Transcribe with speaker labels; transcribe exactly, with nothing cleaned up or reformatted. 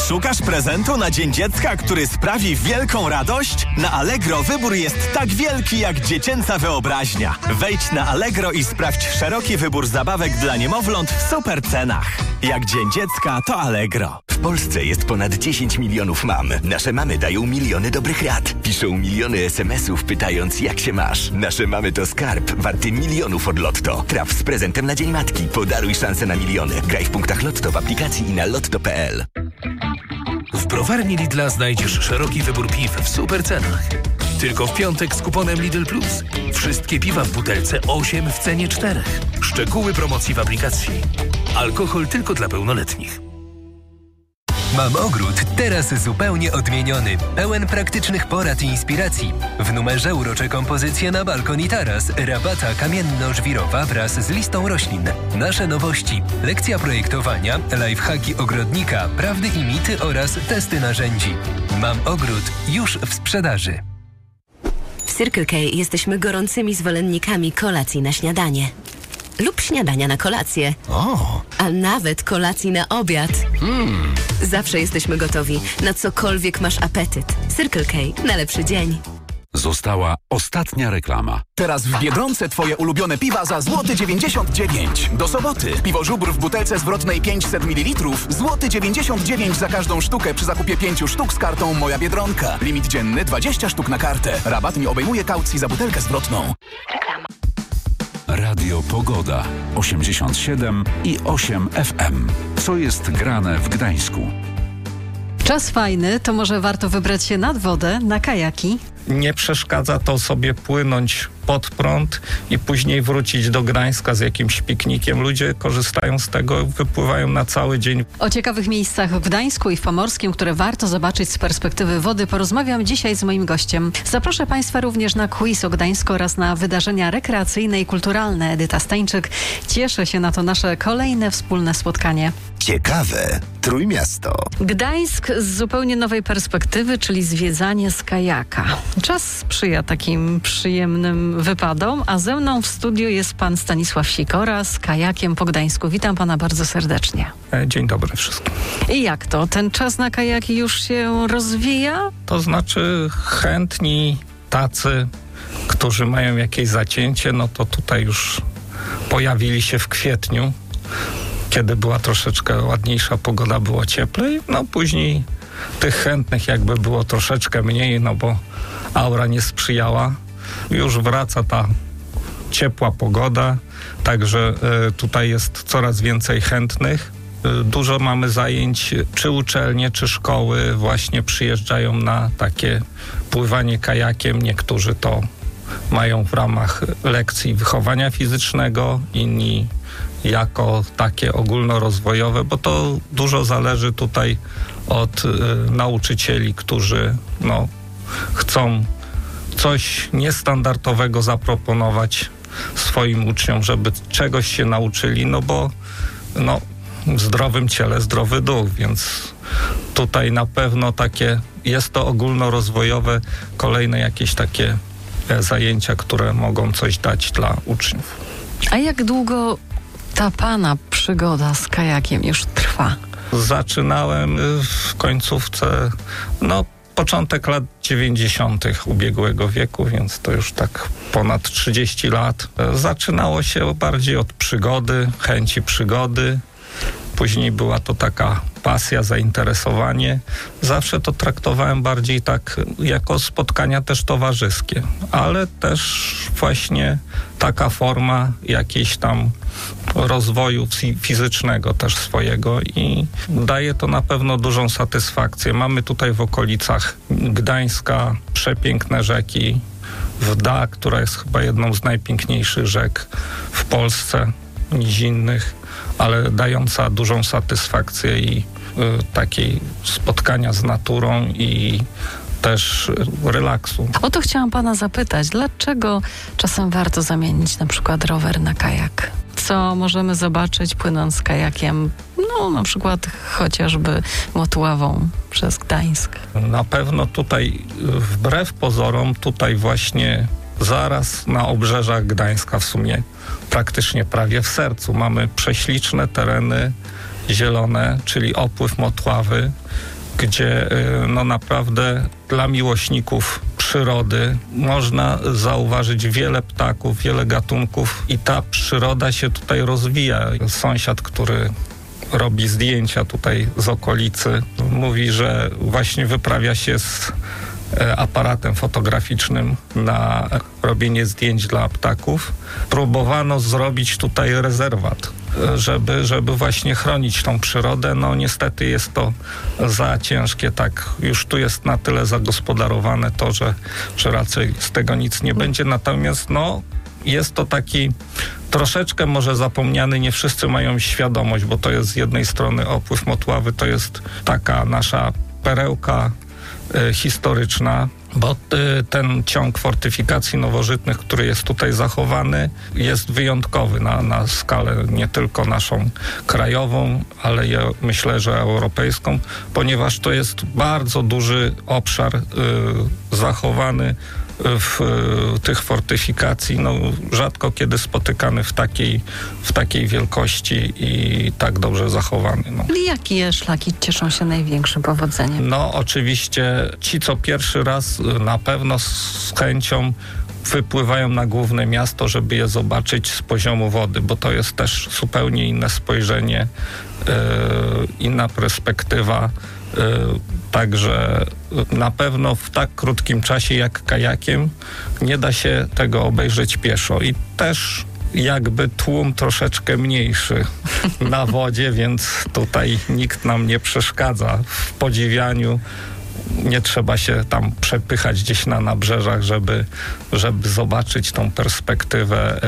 Speaker 1: Szukasz prezentu na Dzień Dziecka, który sprawi wielką radość? Na Allegro wybór jest tak wielki jak dziecięca wyobraźnia. Wejdź na Allegro i sprawdź szeroki wybór zabawek dla niemowląt w super cenach. Jak Dzień Dziecka, to Allegro.
Speaker 2: W Polsce jest ponad dziesięć milionów mam. Nasze mamy dają miliony dobrych rad. Piszą miliony es em esów pytając, jak się masz. Nasze mamy to skarb warty milionów od Lotto. Traf z prezentem na Dzień Matki. Podaruj szansę na miliony. Graj w punktach Lotto w aplikacji i na lotto kropka pe el.
Speaker 3: W browarni Lidla znajdziesz szeroki wybór piw w super cenach. Tylko w piątek z kuponem Lidl Plus. Wszystkie piwa w butelce osiem w cenie czterech. Szczegóły promocji w aplikacji. Alkohol tylko dla pełnoletnich.
Speaker 4: Mam ogród teraz zupełnie odmieniony, pełen praktycznych porad i inspiracji. W numerze urocze kompozycje na balkon i taras, rabata kamienno-żwirowa wraz z listą roślin. Nasze nowości, lekcja projektowania, lifehacki ogrodnika, prawdy i mity oraz testy narzędzi. Mam ogród już w sprzedaży.
Speaker 5: W Circle K jesteśmy gorącymi zwolennikami kolacji na śniadanie. Lub śniadania na kolację.
Speaker 1: O!
Speaker 5: A nawet kolacji na obiad.
Speaker 1: Mm.
Speaker 5: Zawsze jesteśmy gotowi na cokolwiek masz apetyt. Circle K na lepszy dzień.
Speaker 6: Została ostatnia reklama.
Speaker 7: Teraz w Biedronce twoje ulubione piwa za złoty dziewięćdziesiąt dziewięć. Do soboty. Piwo Żubr w butelce zwrotnej pięćset mililitrów. Złoty dziewięćdziesiąt dziewięć za każdą sztukę przy zakupie pięciu sztuk z kartą Moja Biedronka. Limit dzienny dwadzieścia sztuk na kartę. Rabat nie obejmuje kaucji za butelkę zwrotną.
Speaker 5: Reklama.
Speaker 6: Radio Pogoda osiemdziesiąt siedem i osiem F M. Co jest grane w Gdańsku?
Speaker 8: Czas fajny, to może warto wybrać się nad wodę, na kajaki?
Speaker 9: Nie przeszkadza to sobie płynąć pod prąd i później wrócić do Gdańska z jakimś piknikiem. Ludzie korzystają z tego, wypływają na cały dzień.
Speaker 8: O ciekawych miejscach w Gdańsku i w Pomorskim, które warto zobaczyć z perspektywy wody, porozmawiam dzisiaj z moim gościem. Zaproszę Państwa również na quiz o Gdańsku oraz na wydarzenia rekreacyjne i kulturalne. Edyta Stańczyk. Cieszę się na to nasze kolejne wspólne spotkanie.
Speaker 2: Ciekawe Trójmiasto.
Speaker 8: Gdańsk z zupełnie nowej perspektywy, czyli zwiedzanie z kajaka. Czas sprzyja takim przyjemnym wypadom, a ze mną w studiu jest pan Stanisław Sikora z kajakiem po Gdańsku. Witam pana bardzo serdecznie.
Speaker 9: Dzień dobry wszystkim.
Speaker 8: I jak to? Ten czas na kajaki już się rozwija?
Speaker 9: To znaczy chętni tacy, którzy mają jakieś zacięcie, no to tutaj już pojawili się w kwietniu, kiedy była troszeczkę ładniejsza pogoda, było cieplej. No później tych chętnych jakby było troszeczkę mniej, no bo aura nie sprzyjała. Już wraca ta ciepła pogoda, także y, tutaj jest coraz więcej chętnych. Y, dużo mamy zajęć, czy uczelnie, czy szkoły właśnie przyjeżdżają na takie pływanie kajakiem. Niektórzy to mają w ramach lekcji wychowania fizycznego, inni jako takie ogólnorozwojowe, bo to dużo zależy tutaj od y, nauczycieli, którzy no, chcą coś niestandardowego zaproponować swoim uczniom, żeby czegoś się nauczyli, no bo no, w zdrowym ciele zdrowy duch, więc tutaj na pewno takie, jest to ogólnorozwojowe, kolejne jakieś takie e, zajęcia, które mogą coś dać dla uczniów.
Speaker 8: A jak długo ta pana przygoda z kajakiem już trwa?
Speaker 9: Zaczynałem w końcówce, no początek lat dziewięćdziesiątych ubiegłego wieku, więc to już tak ponad trzydzieści lat. Zaczynało się bardziej od przygody, chęci przygody. Później była to taka pasja, zainteresowanie. Zawsze to traktowałem bardziej tak jako spotkania też towarzyskie, ale też właśnie taka forma jakiejś tam rozwoju fizycznego też swojego i daje to na pewno dużą satysfakcję. Mamy tutaj w okolicach Gdańska przepiękne rzeki. Wda, która jest chyba jedną z najpiękniejszych rzek w Polsce, nizinnych, ale dająca dużą satysfakcję i y, takiej spotkania z naturą i też relaksu.
Speaker 8: O to chciałam pana zapytać, dlaczego czasem warto zamienić na przykład rower na kajak? Co możemy zobaczyć płynąc z kajakiem, no na przykład chociażby Motławą przez Gdańsk?
Speaker 9: Na pewno tutaj, wbrew pozorom, tutaj właśnie zaraz na obrzeżach Gdańska, w sumie praktycznie prawie w sercu, mamy prześliczne tereny zielone, czyli opływ Motławy. gdzie no naprawdę dla miłośników przyrody można zauważyć wiele ptaków, wiele gatunków i ta przyroda się tutaj rozwija. Sąsiad, który robi zdjęcia tutaj z okolicy, mówi, że właśnie wyprawia się z aparatem fotograficznym na robienie zdjęć dla ptaków. Próbowano zrobić tutaj rezerwat, żeby, żeby właśnie chronić tą przyrodę. No niestety jest to za ciężkie, tak już tu jest na tyle zagospodarowane to, że, że raczej z tego nic nie będzie. Natomiast no jest to taki troszeczkę może zapomniany, nie wszyscy mają świadomość, bo to jest z jednej strony opływ Motławy, to jest taka nasza perełka y, historyczna, bo y, ten ciąg fortyfikacji nowożytnych, który jest tutaj zachowany, jest wyjątkowy na, na skalę nie tylko naszą krajową, ale ja myślę, że europejską, ponieważ to jest bardzo duży obszar y, zachowany w y, tych fortyfikacji, no rzadko kiedy spotykany w takiej, w takiej wielkości i tak dobrze zachowany. No.
Speaker 8: I jakie szlaki cieszą się największym powodzeniem?
Speaker 9: No oczywiście ci, co pierwszy raz na pewno z chęcią wypływają na główne miasto, żeby je zobaczyć z poziomu wody, bo to jest też zupełnie inne spojrzenie, yy, inna perspektywa. Także na pewno w tak krótkim czasie jak kajakiem nie da się tego obejrzeć pieszo. I też jakby tłum troszeczkę mniejszy na wodzie, więc tutaj nikt nam nie przeszkadza w podziwianiu. Nie trzeba się tam przepychać gdzieś na nabrzeżach, żeby, żeby zobaczyć tą perspektywę